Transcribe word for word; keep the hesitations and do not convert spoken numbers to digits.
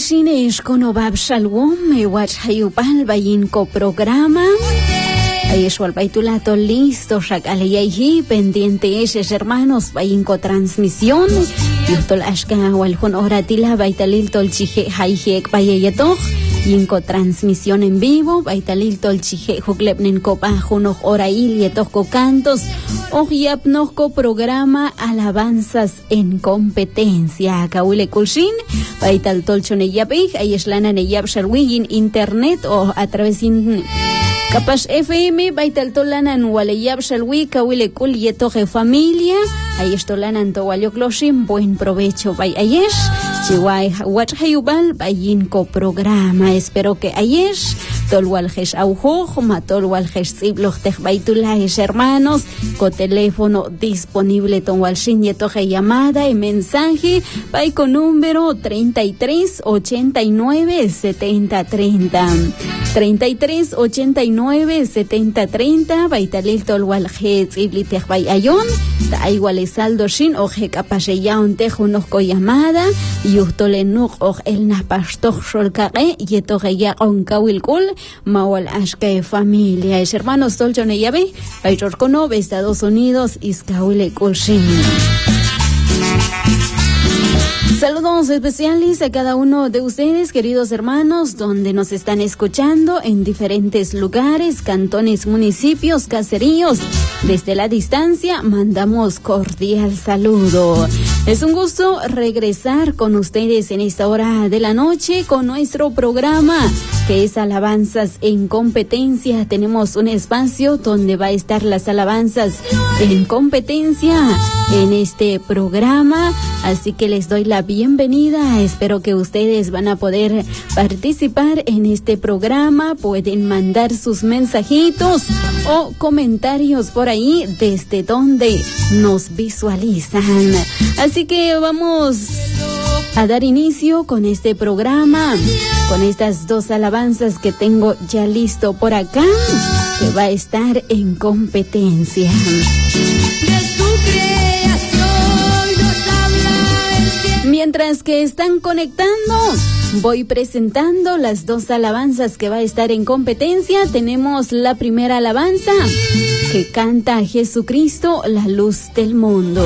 Kulshinish konobab shalom me watch hayupal bayinko programa. Ahí es el baitulato listo, shakaleyayi pendiente es hermanos bayinko transmisión. Yutol ashka walhon oratila baitalil tolchije hayjek bayeyetok. Yinko transmisión en vivo, baitalil tolchije juklepnen kopa junoj orail yetoko cantos. Ojiapnojo programa Alabanzas en Competencia. Kawile Kulshin, baital tolchone yapig, ahí es lana ne yap shalwin internet o a través in Capaz F M, baital tolanan wale yap shalwi, kawile kul yetoje familia, ahí es tolanan towalyokloshin, buen provecho, bay ayesh, chihuay wach hayubal, bayinko programa, espero que ayesh, tolwaljesh aujoj, matolwaljesh sibloch tej baitulajes hermanos, con teléfono disponible tonwalshin yetoje llamada y mensaje, bay con número treinta y tres ochenta y nueve setenta treinta. treinta y tres ochenta y nueve setenta treinta baitalil tolwaljet iblitej bay ayon ta igual saldo shin oje kapashe yaun tejunojo llamada yuhtolenuk oj el napastoj sholkaqe yetoje ya onkawilkul mawal ashke familia es hermanos tolchone yabe baychorkono Estados Unidos iskawile kulshin. Saludos especiales a cada uno de ustedes, queridos hermanos, donde nos están escuchando en diferentes lugares, cantones, municipios, caseríos. Desde la distancia mandamos cordial saludo. Es un gusto regresar con ustedes en esta hora de la noche con nuestro programa que es Alabanzas en Competencia. Tenemos un espacio donde va a estar las alabanzas en competencia en este programa, así que les doy la bienvenida. Espero que ustedes van a poder participar en este programa. Pueden mandar sus mensajitos o comentarios por ahí desde donde nos visualizan. Así que vamos a dar inicio con este programa, con estas dos alabanzas que tengo ya listo por acá, que va a estar en competencia. Mientras que están conectando, voy presentando las dos alabanzas que va a estar en competencia. Tenemos la primera alabanza que canta Jesucristo, la luz del mundo.